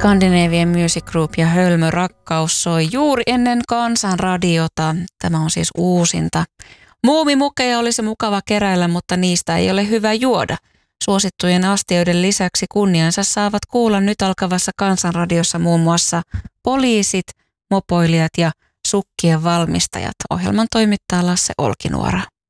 Scandinavian Music Group ja Hölmö Rakkaus soi juuri ennen Kansanradiota. Tämä on siis uusinta. Muumimukeja olisi mukava keräillä, mutta niistä ei ole hyvä juoda. Suosittujen astioiden lisäksi kunniansa saavat kuulla nyt alkavassa Kansanradiossa muun muassa poliisit, mopoilijat ja sukkien valmistajat. Ohjelman toimittaa Lasse Olkinuora.